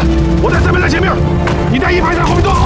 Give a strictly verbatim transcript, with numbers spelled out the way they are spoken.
我带三排在前面，你带一排在后面坐。